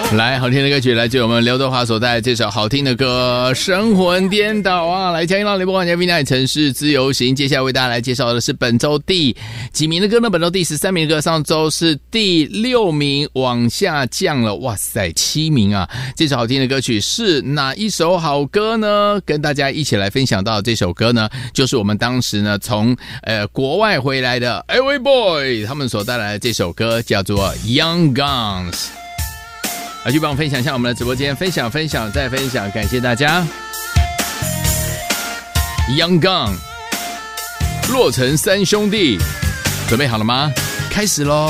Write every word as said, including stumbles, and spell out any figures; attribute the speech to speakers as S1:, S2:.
S1: 来，好听的歌曲来自我们刘德华所带来这首好听的歌《神魂颠倒》啊！来，嘉音浪联播网嘉宾那城市自由行，接下来为大家来介绍的是本周第几名的歌呢？本周第十三名的歌，上周是第六名，往下降了，哇塞，七名啊！这首好听的歌曲是哪一首好歌呢？跟大家一起来分享到这首歌呢，就是我们当时呢从呃国外回来的 L A Boy 他们所带来的这首歌，叫做 Young Guns。来，去帮我分享一下我们的直播间，分享分享再分享，感谢大家。Young Gun， 洛城三兄弟，准备好了吗？开始咯。